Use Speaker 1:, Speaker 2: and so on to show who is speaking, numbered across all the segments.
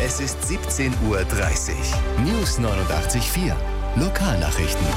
Speaker 1: Es ist 17:30 Uhr. News 89.4. Lokalnachrichten.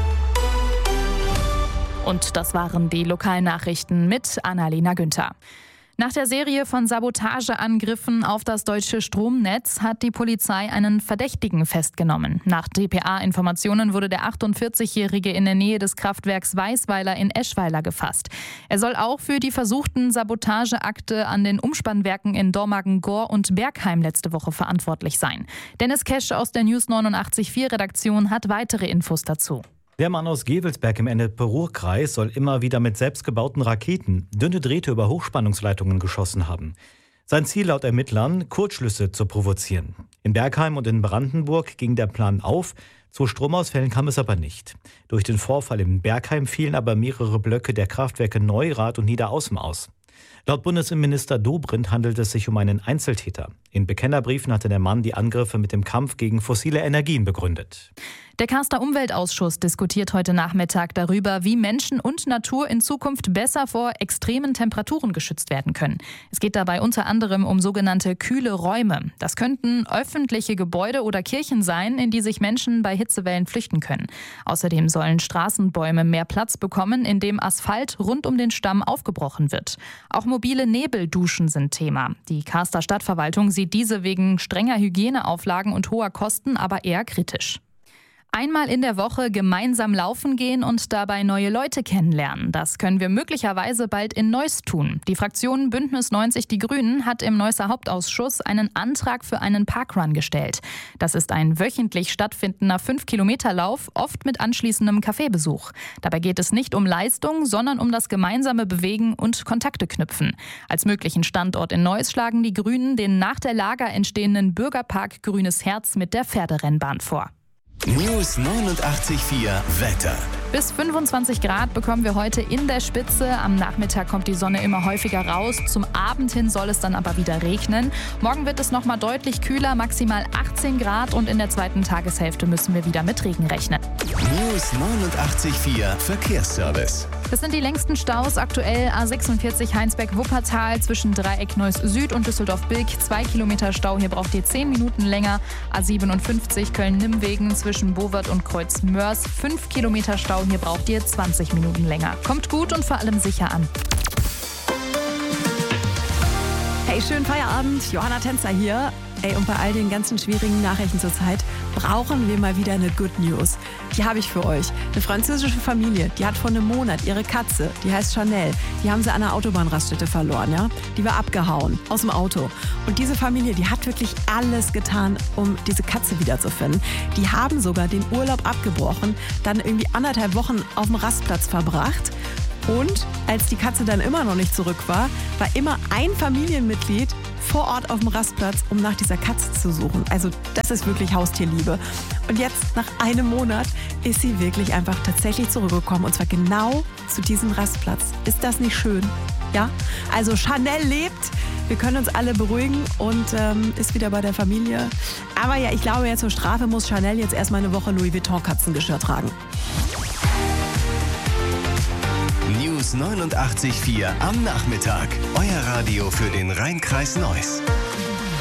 Speaker 2: Und das waren die Lokalnachrichten mit Annalena Günther. Nach der Serie von Sabotageangriffen auf das deutsche Stromnetz hat die Polizei einen Verdächtigen festgenommen. Nach dpa-Informationen wurde der 48-Jährige in der Nähe des Kraftwerks Weißweiler in Eschweiler gefasst. Er soll auch für die versuchten Sabotageakte an den Umspannwerken in Dormagen-Gohr und Bergheim letzte Woche verantwortlich sein. Dennis Kesch aus der News 89.4 Redaktion hat weitere Infos dazu.
Speaker 3: Der Mann aus Gevelsberg im Ennepe-Ruhr-Kreis soll immer wieder mit selbstgebauten Raketen dünne Drähte über Hochspannungsleitungen geschossen haben. Sein Ziel laut Ermittlern, Kurzschlüsse zu provozieren. In Bergheim und in Brandenburg ging der Plan auf, zu Stromausfällen kam es aber nicht. Durch den Vorfall in Bergheim fielen aber mehrere Blöcke der Kraftwerke Neurath und Niederaußem aus. Laut Bundesinnenminister Dobrindt handelt es sich um einen Einzeltäter. In Bekennerbriefen hatte der Mann die Angriffe mit dem Kampf gegen fossile Energien begründet.
Speaker 2: Der Kaster Umweltausschuss diskutiert heute Nachmittag darüber, wie Menschen und Natur in Zukunft besser vor extremen Temperaturen geschützt werden können. Es geht dabei unter anderem um sogenannte kühle Räume. Das könnten öffentliche Gebäude oder Kirchen sein, in die sich Menschen bei Hitzewellen flüchten können. Außerdem sollen Straßenbäume mehr Platz bekommen, indem Asphalt rund um den Stamm aufgebrochen wird. Auch mobile Nebelduschen sind Thema. Die Kaster Stadtverwaltung sieht diese wegen strenger Hygieneauflagen und hoher Kosten aber eher kritisch. Einmal in der Woche gemeinsam laufen gehen und dabei neue Leute kennenlernen. Das können wir möglicherweise bald in Neuss tun. Die Fraktion Bündnis 90 Die Grünen hat im Neusser Hauptausschuss einen Antrag für einen Parkrun gestellt. Das ist ein wöchentlich stattfindender 5-Kilometer-Lauf, oft mit anschließendem Kaffeebesuch. Dabei geht es nicht um Leistung, sondern um das gemeinsame Bewegen und Kontakte knüpfen. Als möglichen Standort in Neuss schlagen die Grünen den nach der Lager entstehenden Bürgerpark Grünes Herz mit der Pferderennbahn vor.
Speaker 1: News 89.4 Wetter.
Speaker 2: Bis 25 Grad bekommen wir heute in der Spitze. Am Nachmittag kommt die Sonne immer häufiger raus. Zum Abend hin soll es dann aber wieder regnen. Morgen wird es nochmal deutlich kühler, maximal 18 Grad. Und in der zweiten Tageshälfte müssen wir wieder mit Regen rechnen.
Speaker 1: News 89.4 Verkehrsservice.
Speaker 2: Das sind die längsten Staus aktuell. A46 Heinsberg-Wuppertal zwischen Dreieck Neuss Süd und Düsseldorf-Bilk. 2 Kilometer Stau, hier braucht ihr 10 Minuten länger. A57 Köln-Nimmwegen zwischen Bowert und Kreuz-Mörs. 5 Kilometer Stau, hier braucht ihr 20 Minuten länger. Kommt gut und vor allem sicher an.
Speaker 4: Hey, schönen Feierabend. Johanna Tänzer hier. Ey, und bei all den ganzen schwierigen Nachrichten zurzeit brauchen wir mal wieder eine Good News. Die habe ich für euch. Eine französische Familie, die hat vor einem Monat ihre Katze, die heißt Chanel, die haben sie an einer Autobahnraststätte verloren, ja? Die war abgehauen aus dem Auto. Und diese Familie, die hat wirklich alles getan, um diese Katze wiederzufinden. Die haben sogar den Urlaub abgebrochen, dann irgendwie 1,5 Wochen auf dem Rastplatz verbracht. Und als die Katze dann immer noch nicht zurück war, war immer ein Familienmitglied vor Ort auf dem Rastplatz, um nach dieser Katze zu suchen. Also das ist wirklich Haustierliebe. Und jetzt, nach einem Monat, ist sie wirklich einfach tatsächlich zurückgekommen. Und zwar genau zu diesem Rastplatz. Ist das nicht schön? Ja? Also Chanel lebt. Wir können uns alle beruhigen und ist wieder bei der Familie. Aber ja, ich glaube, ja, zur Strafe muss Chanel jetzt erstmal eine Woche Louis Vuitton Katzengeschirr tragen.
Speaker 1: News 89.4 am Nachmittag. Euer Radio für den Rhein-Kreis Neuss.